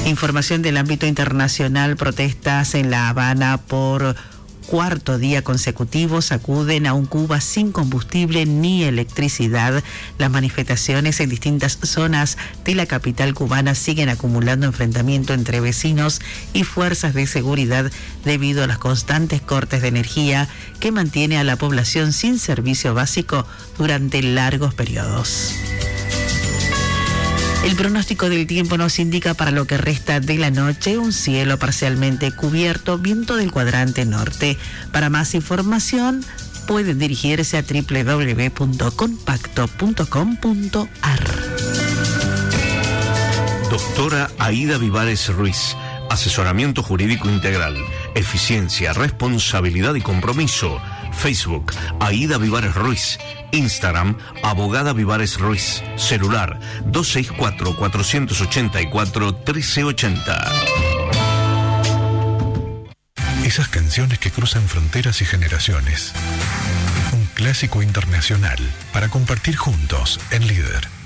Información del ámbito internacional: protestas en La Habana por cuarto día consecutivo sacuden a un Cuba sin combustible ni electricidad. Las manifestaciones en distintas zonas de la capital cubana siguen acumulando enfrentamiento entre vecinos y fuerzas de seguridad debido a las constantes cortes de energía que mantiene a la población sin servicio básico durante largos periodos. El pronóstico del tiempo nos indica para lo que resta de la noche un cielo parcialmente cubierto, viento del cuadrante norte. Para más información pueden dirigirse a www.compacto.com.ar. Doctora Aida Vivares Ruiz. Asesoramiento jurídico integral, eficiencia, responsabilidad y compromiso. Facebook, Aida Vivares Ruiz. Instagram, Abogada Vivares Ruiz. Celular, 264-484-1380. Esas canciones que cruzan fronteras y generaciones. Un clásico internacional para compartir juntos en Líder.